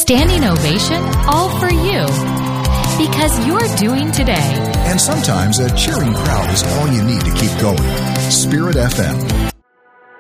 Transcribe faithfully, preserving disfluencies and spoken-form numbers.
standing ovation, all for you. Because you're doing today. And sometimes a cheering crowd is all you need to keep going. Spirit F M.